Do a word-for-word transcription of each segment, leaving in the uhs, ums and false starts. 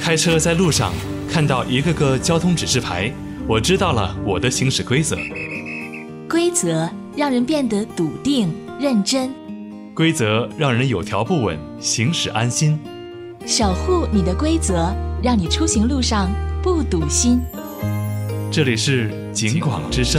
开车在路上看到一个个交通指示牌，我知道了我的行驶规则。 规则让人变得笃定认真， 规则让人有条不紊，行驶安心。 守护你的规则，让你出行路上不堵心。 这里是警广之声。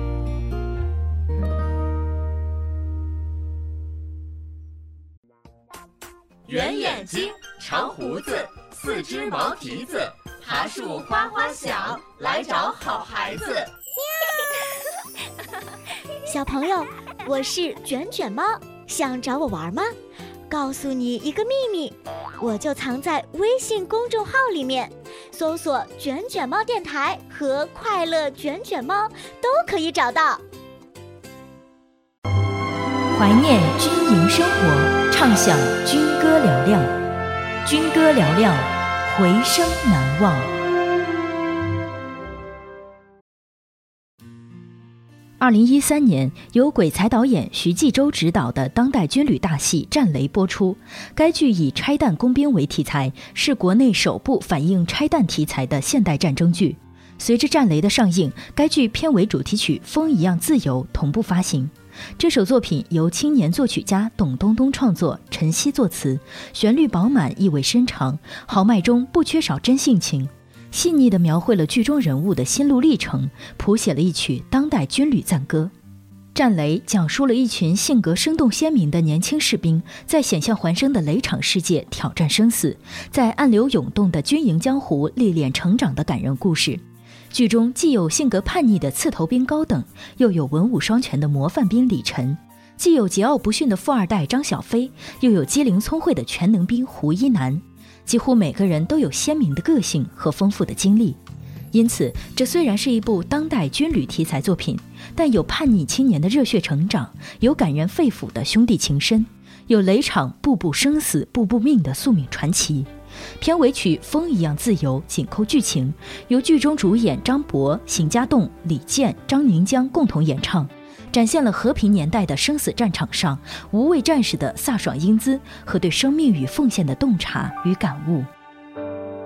圆眼睛，长胡子，四只毛蹄子，爬树哗哗响，来找好孩子。 小朋友，我是卷卷猫，想找我玩吗？告诉你一个秘密，我就藏在微信公众号里面，搜索卷卷猫电台和快乐卷卷猫都可以找到。 怀念军营生活，畅享军歌嘹亮，军歌嘹亮，回声难忘。二零一三年，由鬼才导演徐纪周执导的当代军旅大戏《战雷》播出。该剧以拆弹工兵为题材，是国内首部反映拆弹题材的现代战争剧。随着《战雷》的上映，该剧片尾主题曲《风一样自由》同步发行。这首作品由青年作曲家董冬冬创作，陈曦作词，旋律饱满，意味深长，豪迈中不缺少真性情，细腻地描绘了剧中人物的心路历程，谱写了一曲当代军旅赞歌。战雷讲述了一群性格生动鲜明的年轻士兵，在险象环生的雷场世界挑战生死，在暗流涌动的军营江湖历练成长的感人故事。剧中既有性格叛逆的刺头兵高等，又有文武双全的模范兵李晨，既有桀骜不驯的富二代张小飞，又有机灵聪慧的全能兵胡一楠。几乎每个人都有鲜明的个性和丰富的经历，因此这虽然是一部当代军旅题材作品，但有叛逆青年的热血成长，有感人肺腑的兄弟情深，有雷场步步生死步步命的宿命传奇。片尾曲《风一样自由》紧扣剧情，由剧中主演张博、邢家栋、李健、张宁江共同演唱，展现了和平年代的生死战场上无畏战士的飒爽英姿和对生命与奉献的洞察与感悟。